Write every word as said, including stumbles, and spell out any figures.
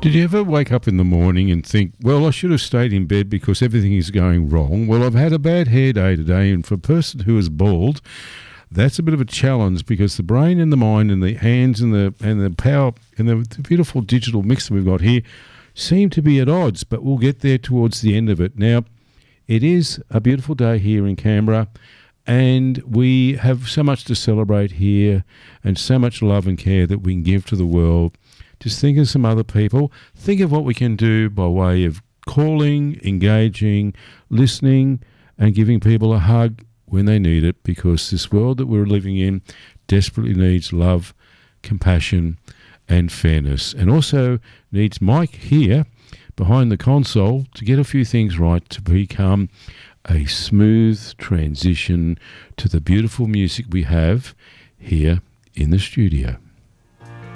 Did you ever wake up in the morning and think, well, I should have stayed in bed because everything is going wrong? Well, I've had a bad hair day today, and for a person who is bald, that's a bit of a challenge because the brain and the mind and the hands and the and the power and the, the beautiful digital mix that we've got here seem to be at odds, but we'll get there towards the end of it. Now, it is a beautiful day here in Canberra, and we have so much to celebrate here and so much love and care that we can give to the world. Just think of some other people. Think of what we can do by way of calling, engaging, listening, and giving people a hug when they need it, because this world that we're living in desperately needs love, compassion, and fairness, and also needs Mike here behind the console to get a few things right to become a smooth transition to the beautiful music we have here in the studio.